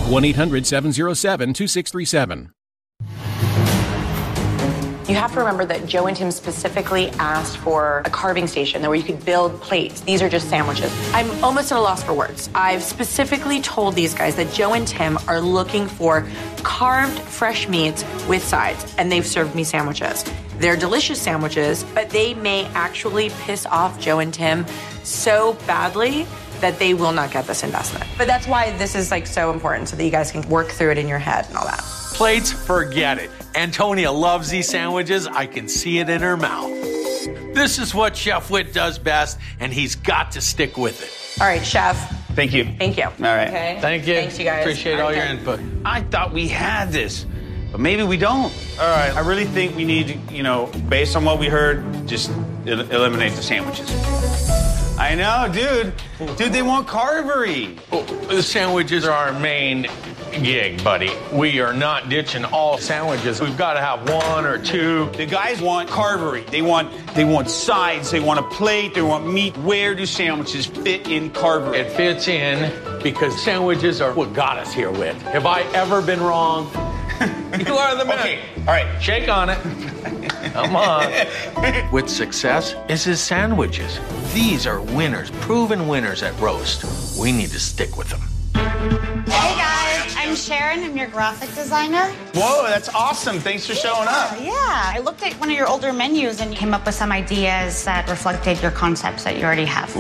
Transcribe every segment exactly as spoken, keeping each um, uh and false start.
one eight hundred seven oh seven two six three seven. You have to remember that Joe and Tim specifically asked for a carving station where you could build plates. These are just sandwiches. I'm almost at a loss for words. I've specifically told these guys that Joe and Tim are looking for carved fresh meats with sides, and they've served me sandwiches. They're delicious sandwiches, but they may actually piss off Joe and Tim so badly that they will not get this investment. But that's why this is like so important, so that you guys can work through it in your head and all that. Plates, forget it. Antonia loves these sandwiches. I can see it in her mouth. This is what Chef Whit does best, and he's got to stick with it. All right, Chef. Thank you. Thank you. All right. Okay. Thank you. Thanks, you guys. Appreciate all, all your right. input. I thought we had this, but maybe we don't. All right, I really think we need to, you know, based on what we heard, just el- eliminate the sandwiches. I know, dude. Dude, they want carvery. Oh, the sandwiches are our main gig, buddy. We are not ditching all sandwiches. We've got to have one or two. The guys want carvery. They want they want sides. They want a plate. They want meat. Where do sandwiches fit in carvery? It fits in because sandwiches are what got us here, Whit. Have I ever been wrong? You are the man. Okay, all right. Shake on it. Come on. With success is his sandwiches. These are winners, proven winners at roast. We need to stick with them. Hey guys, I'm Sharon. I'm your graphic designer. Whoa, that's awesome. Thanks for showing up. Yeah, I looked at one of your older menus and came up with some ideas that reflected your concepts that you already have.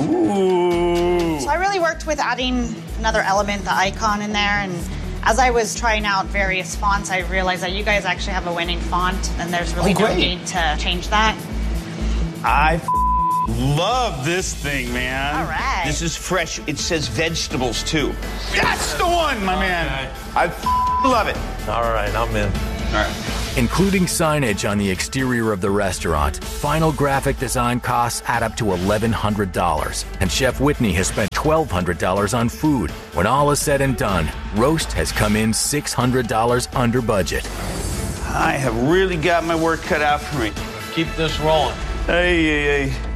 Ooh. So I really worked with adding another element, the icon in there, and as I was trying out various fonts, I realized that you guys actually have a winning font, and there's really Oh, no great. need to change that. I f- love this thing, man. All right. This is fresh. It says vegetables, too. That's the one, my man. I f- love it. All right, I'm in. All right. Including signage on the exterior of the restaurant, final graphic design costs add up to eleven hundred dollars, and Chef Whitney has spent twelve hundred dollars on food. When all is said and done, roast has come in six hundred dollars under budget. I have really got my work cut out for me. Keep this rolling. Hey, hey, hey.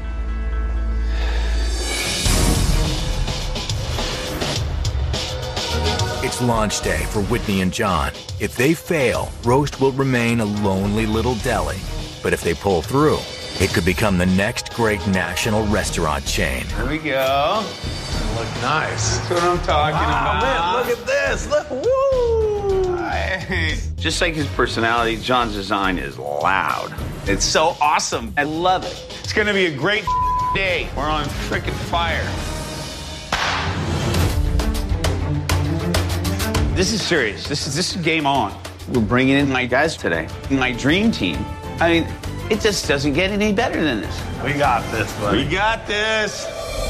It's launch day for Whitney and John. If they fail, roast will remain a lonely little deli. But if they pull through, it could become the next great national restaurant chain. Here we go. Look nice. That's what I'm talking Wow, about. man, look at this. Look, woo! Hey. Just like his personality, John's design is loud. It's so awesome. I love it. It's going to be a great day. We're on frickin' fire. This is serious. This is this is game on. We're bringing in my guys today, my dream team. I mean, it just doesn't get any better than this. We got this, buddy. We got this.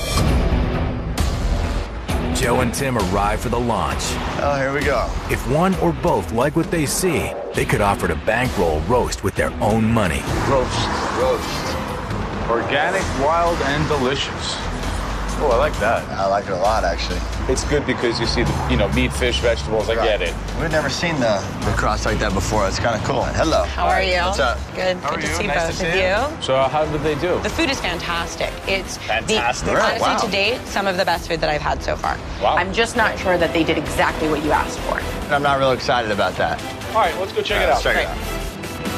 Joe and Tim arrive for the launch. Oh, here we go. If one or both like what they see, they could offer to bankroll roast with their own money. Roast, roast. Organic, wild, and delicious. Oh, I like that. I like it a lot, actually. It's good because you see the, you know, meat, fish, vegetables. I get it. We've never seen the, the cross like that before. It's kind of cool. Hello. How are you? What's up? Good. How Good are to you? see Nice both to of see you. So how did they do? The food is fantastic. It's Fantastic? The, Really? honestly, Wow. to date, some of the best food that I've had so far. Wow. I'm just not sure that they did exactly what you asked for. I'm not real excited about that. All right, let's go check it Let's out. check it Great.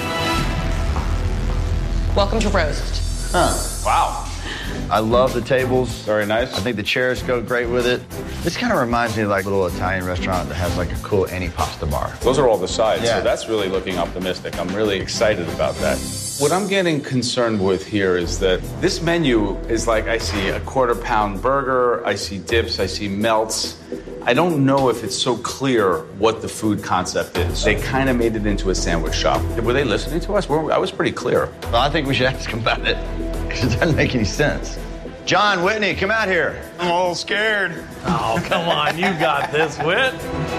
out. Welcome to Roast. Huh. Wow. I love the tables. Very nice. I think the chairs go great with it. This kind of reminds me of like a little Italian restaurant that has like a cool antipasta bar. Those are all the sides, Yeah. so that's really looking optimistic. I'm really excited about that. What I'm getting concerned with here is that this menu is like I see a quarter pound burger, I see dips, I see melts. I don't know if it's so clear what the food concept is. They kind of made it into a sandwich shop. Were they listening to us? Were- I was pretty clear. Well, I think we should ask him about it. It doesn't make any sense. John, Whitney, come out here. I'm a little scared. Oh, come on. You got this, Whit.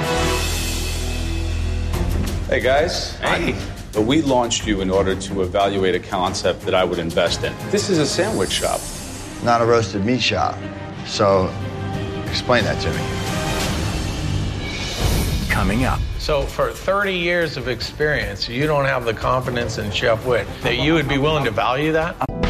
Hey, guys. Hey. But we launched you in order to evaluate a concept that I would invest in. This is a sandwich shop. Not a roasted meat shop. So, explain that to me. Coming up, So for thirty years of experience, you don't have the confidence in Chef Whit that you would be willing to value that?